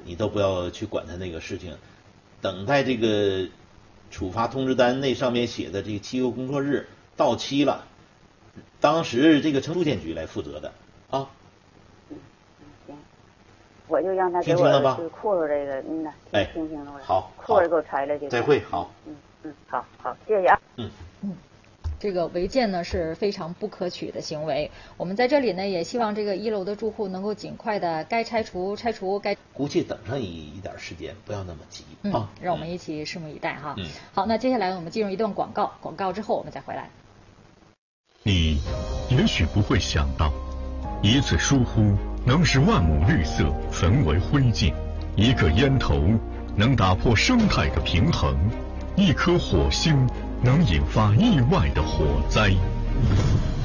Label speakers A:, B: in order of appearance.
A: 你都不要去管他那个事情，等待这个处罚通知单那上面写的这个7个工作日到期了，当时这个城住建局来负责的啊。
B: 行，我就让他给我去裤子这个，听清楚了。
A: 好，
B: 裤子给我裁了就。
A: 再会，好。
B: 好，谢谢啊。
C: 这个违建呢是非常不可取的行为。我们在这里呢也希望这个1楼的住户能够尽快的该拆除拆除，该
A: 估计等上一点时间，不要那么急啊。
C: 让我们一起拭目以待哈。好，那接下来我们进入一段广告，广告之后我们再回来。
D: 你也许不会想到，一次疏忽能使万亩绿色焚为灰烬，一个烟头能打破生态的平衡，一颗火星能引发意外的火灾。